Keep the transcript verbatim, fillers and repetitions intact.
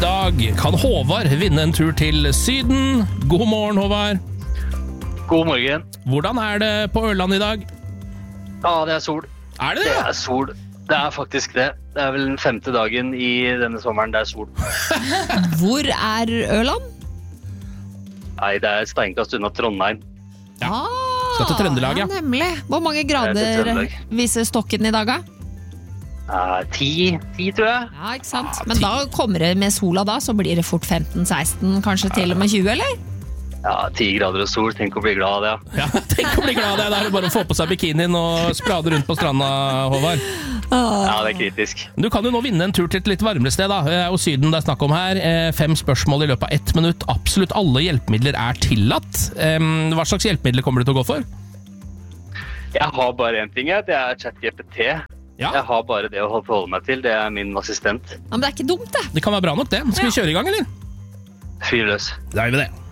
dag kan Håvard vinne en tur til Syden. God morgen, Håvard. God morgen. Hvordan er det på Ørland i dag? Ja, det er sol. Er det det? Det er sol. Det er faktisk det. Det er vel den femte dagen i denne sommeren det er sol. Hvor er Ørland? Nei, det er steinkast unna Trondheim. Ja. Ah, Skal til Trøndelag, ja. Nemlig. Hvor mange Det er til grader Trøndelag. viser stokken i dag, da? Eh, ti, ti tror jeg. Ja, ikke sant? Men da kommer det med sola da, så blir det fort femten seksten, kanskje til og med tjue, eller? Ja, ti grader og sol. Tenk å bli glad av det, ja. Ja, tenk å bli glad av det. Det er bare å få på seg bikinien og sprade rundt på stranda, Håvard. Ja, det er kritisk. Du kan jo nå vinne en tur til et litt varmere sted, da. Det er jo Syden det er snakk om her. Eh, Fem spørsmål i løpet av ett minutt. Absolutt alle hjelpemidler er tillatt. Em, Hva slags hjelpemidler kommer du til å gå for? Jeg har bare en ting, jeg. Det er ChatGPT. Ja, Jeg har bare det å forholde meg til. Det er min assistent. Ja, men det er ikke dumt, det. det kan være bra nok det. Skal vi kjøre i gang, eller? Fyr løs. Da gjør vi det.